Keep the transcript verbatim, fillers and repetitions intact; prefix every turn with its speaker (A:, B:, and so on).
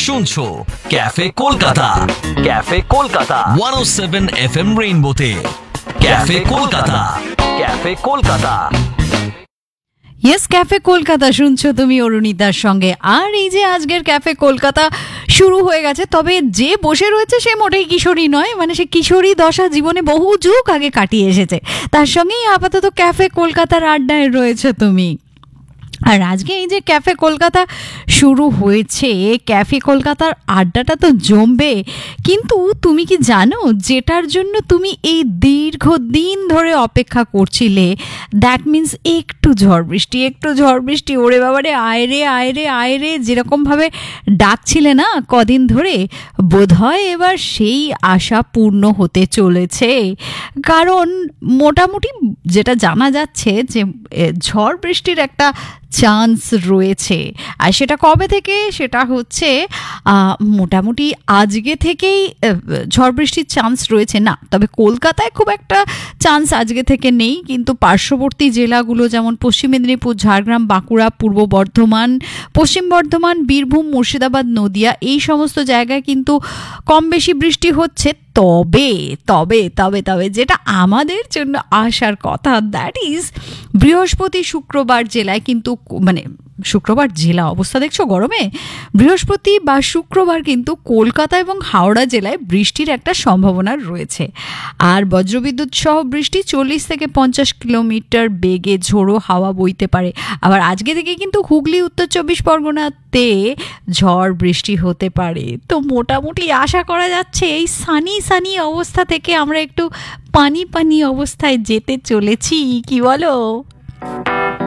A: শুনছো cafe Kolkata, cafe Kolkata একশো সাত FM রেইনবোতে। Cafe Kolkata, cafe Kolkata.
B: Yes, cafe Kolkata শুনছো তুমি অরুণিতার সঙ্গে। আর এই যে আজকের ক্যাফে কলকাতা শুরু হয়ে গেছে, তবে যে বসে রয়েছে সে মোটেই কিশোরী নয়, মানে সে কিশোরী দশা জীবনে বহু যুগ আগে কাটিয়ে এসেছে। তার সঙ্গেই আপাতত ক্যাফে কলকাতার আড্ডায় রয়েছে তুমি। আর আজকে এই যে ক্যাফে কলকাতা শুরু হয়েছে, ক্যাফে কলকাতার আড্ডাটা তো জমবে, কিন্তু তুমি কি জানো যেটার জন্য তুমি এই দীর্ঘদিন ধরে অপেক্ষা করছিলে, দ্যাট মিন্স একটু ঝড় বৃষ্টি, একটু ঝড় বৃষ্টি, ওরে বাবারে আয়রে আয়রে আয়রে যেরকমভাবে ডাকছিলে না কদিন ধরে, বোধহয় এবার সেই আশা পূর্ণ হতে চলেছে। কারণ মোটামুটি যেটা জানা যাচ্ছে যে ঝড় বৃষ্টির একটা চান্স রয়েছে। আর সেটা কবে থেকে? সেটা হচ্ছে মোটামুটি আজকে থেকেই ঝড় বৃষ্টির চান্স রয়েছে না, তবে কলকাতায় খুব একটা চান্স আজকে থেকে নেই, কিন্তু পার্শ্ববর্তী জেলাগুলো যেমন পশ্চিম মেদিনীপুর, ঝাড়গ্রাম, বাঁকুড়া, পূর্ব বর্ধমান, পশ্চিম বর্ধমান, বীরভূম, মুর্শিদাবাদ, নদিয়া, এই সমস্ত জায়গায় কিন্তু কম বেশি বৃষ্টি হচ্ছে। তবে তবে তবে তবে যেটা আমাদের জন্য আসার কথা, দ্যাট ইজ বৃহস্পতি শুক্রবার জেলায় কিন্তু, মানে শুক্রবার জেলা অবস্থা দেখছো গরমে, বৃহস্পতি বা শুক্রবার কিন্তু কলকাতা এবং হাওড়া জেলায় বৃষ্টির একটা সম্ভাবনা রয়েছে। আর বজ্রবিদ্যুৎ সহ বৃষ্টি, চল্লিশ থেকে পঞ্চাশ কিলোমিটার বেগে ঝোড়ো হাওয়া বইতে পারে। আবার আজকে থেকে কিন্তু হুগলি, উত্তর চব্বিশ পরগনাতে ঝড় বৃষ্টি হতে পারে। তো মোটামুটি আশা করা যাচ্ছে এই সানি সানি অবস্থা থেকে আমরা একটু পানি পানি অবস্থায় যেতে চলেছি, কি বলো?